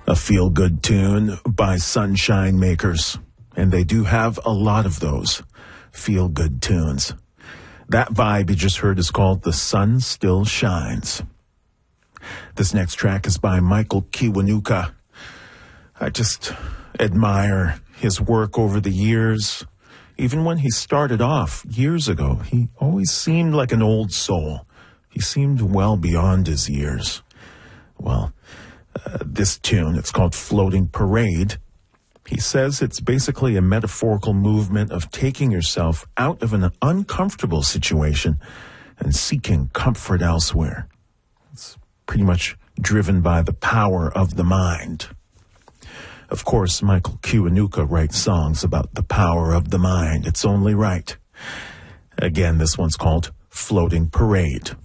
A feel-good tune by Sunshine Makers. And they do have a lot of those feel-good tunes. That vibe you just heard is called The Sun Still Shines. This next track is by Michael Kiwanuka. I just admire his work over the years. Even when he started off years ago, he always seemed like an old soul. He seemed well beyond his years. Well, this tune, it's called Floating Parade. He says it's basically a metaphorical movement of taking yourself out of an uncomfortable situation and seeking comfort elsewhere. It's pretty much driven by the power of the mind. Of course, Michael Kiwanuka writes songs about the power of the mind. It's only right. Again, this one's called Floating Parade.